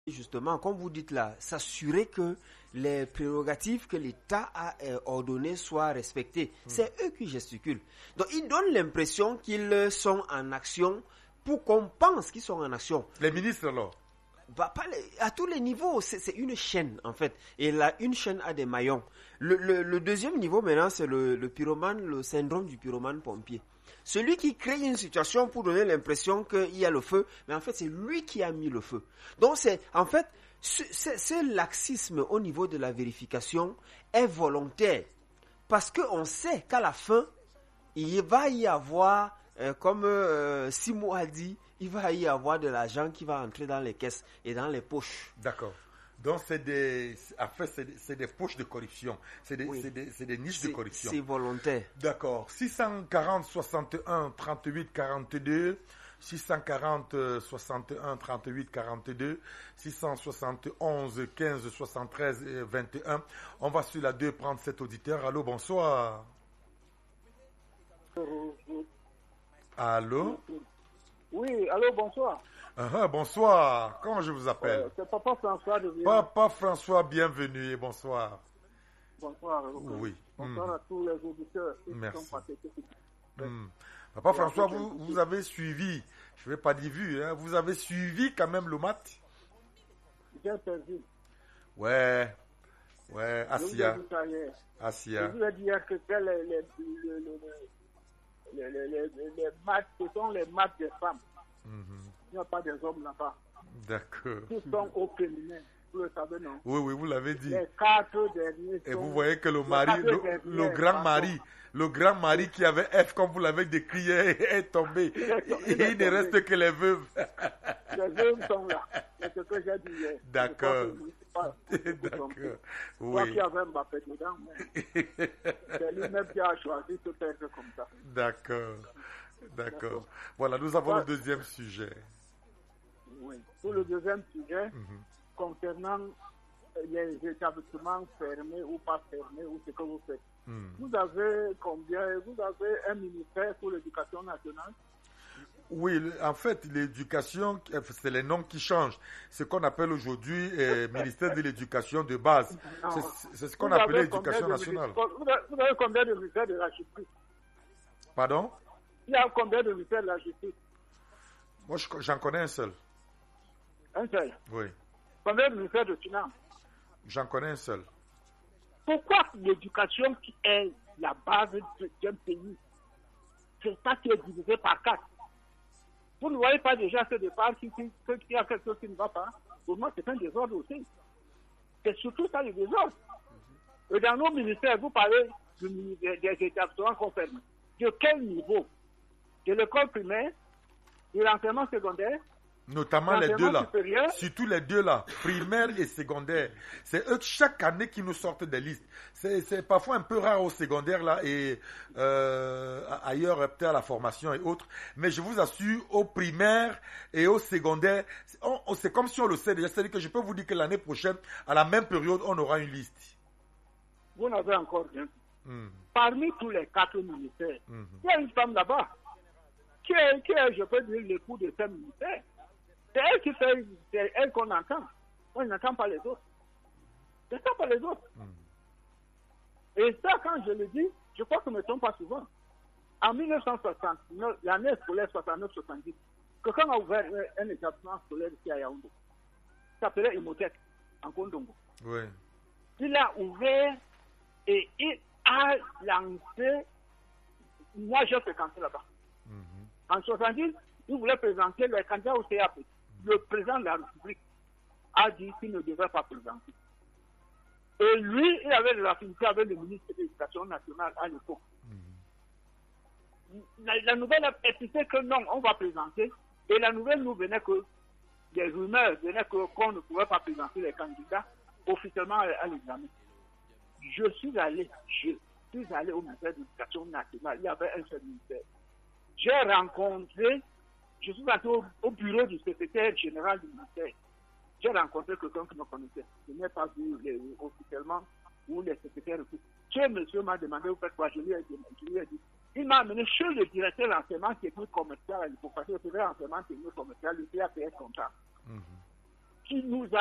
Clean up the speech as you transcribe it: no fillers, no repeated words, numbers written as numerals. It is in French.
justement, comme vous dites là, s'assurer que les prérogatives que l'État a ordonnées soient respectées. C'est eux qui gesticulent. Donc, ils donnent l'impression qu'ils sont en action pour qu'on pense qu'ils sont en action. Les ministres, alors? À tous les niveaux, c'est une chaîne, en fait. Et là, une chaîne a des maillons. Le deuxième niveau, maintenant, c'est le pyromane, le syndrome du pyromane pompier. Celui qui crée une situation pour donner l'impression qu'il y a le feu, mais en fait, c'est lui qui a mis le feu. Donc, ce laxisme au niveau de la vérification est volontaire. Parce qu'on sait qu'à la fin, il va y avoir, comme Simo a dit, il va y avoir de l'argent qui va entrer dans les caisses et dans les poches. D'accord. Donc, c'est des poches de corruption. C'est des niches de corruption. C'est volontaire. D'accord. 640 61 38 42, 640 61 38 42, 671 15 73 21. On va sur la 2 prendre cet auditeur. Allô, bonsoir. Allô? Oui, allô, bonsoir. Bonsoir. Comment je vous appelle? C'est Papa François de Vienne. Papa François, bienvenue et bonsoir. Bonsoir. Oui. Bonsoir à tous les auditeurs. Merci. Papa François, vous avez suivi, je ne vais pas dire vu, hein, vous avez suivi quand même le match? J'ai perdu. Ouais, Assia. Je voulais dire que c'est les matchs, ce sont les matchs des femmes. Il n'y a pas des hommes là-bas. D'accord. Tous sont au féminin. Vous le savez, non? Oui, vous l'avez dit. Les 4 derniers. Et vous voyez que le grand mari qui avait F, comme vous l'avez décrit, est tombé. Il ne reste que les veuves. Les veuves sont là. C'est ce que j'ai dit hier. D'accord. D'accord. Oui. Moi qui avais Mbappé dedans, mais c'est lui-même qui a choisi de perdre comme ça. D'accord. Voilà, nous avons le deuxième sujet. Oui. Pour le deuxième sujet, concernant les établissements fermés ou pas fermés, ou ce que vous faites. Vous avez un ministère pour l'éducation nationale? Oui, en fait, l'éducation, c'est les noms qui changent. Ce qu'on appelle aujourd'hui ministère de l'éducation de base. C'est ce qu'on appelait l'éducation nationale. Vous avez combien de ministères de la justice? Pardon? Il y a combien de ministères de la justice? Moi, j'en connais un seul. Un seul? Oui. Combien de ministères de finances? J'en connais un seul. Pourquoi l'éducation qui est la base d'un pays, c'est ça qui est divisé par 4? Vous ne voyez pas déjà ce départ qu'il y a quelque chose qui ne va pas? Pour moi, c'est un désordre aussi. C'est surtout ça le désordre. Et dans nos ministères, vous parlez des établissements confirmés. De quel niveau? De l'école primaire, de l'enseignement secondaire, notamment les deux là, supérieur. Surtout les deux là, primaire et secondaire. C'est eux chaque année qui nous sortent des listes. C'est parfois un peu rare au secondaire là et ailleurs peut-être à la formation et autres. Mais je vous assure, au primaire et au secondaire, c'est comme si on le sait déjà. C'est-à-dire que je peux vous dire que l'année prochaine, à la même période, on aura une liste. Vous n'avez encore rien. Parmi tous les 4 ministères, il y a une femme là-bas qui est, je peux dire, l'époux de ce ministère. C'est elle qui fait, c'est elle qu'on entend. On n'entend pas les autres. C'est ça pas les autres. Et ça, quand je le dis, je crois que je ne me trompe pas souvent. En 1960, l'année scolaire 69-70, quelqu'un a ouvert un établissement scolaire ici à Yaoundé. Ça s'appelait Imotech, en Kondongo. Oui. Il a ouvert et il a lancé. Moi, j'ai fréquenté là-bas. En 70, il voulait présenter les candidats au CAP. Le président de la République a dit qu'il ne devrait pas présenter. Et lui, il avait de l'affinité avec le ministre de l'Éducation nationale à l'époque. La nouvelle est pitée que non, on va présenter. Et la nouvelle nous venait que des rumeurs venaient qu'on ne pouvait pas présenter les candidats officiellement à l'examen. Je suis allé au ministère de l'Éducation nationale. Il y avait un seul ministère. Je suis allé au bureau du secrétaire général du ministère. J'ai rencontré quelqu'un qui me connaissait. Je n'ai pas vu officiellement où les secrétaires. Ce monsieur m'a demandé où faire quoi. Je lui ai dit. Il m'a amené chez le directeur de l'enseignement technique commercial à l'époque, parce que le directeur de l'enseignement technique commercial, le PAPS comptable. qui nous a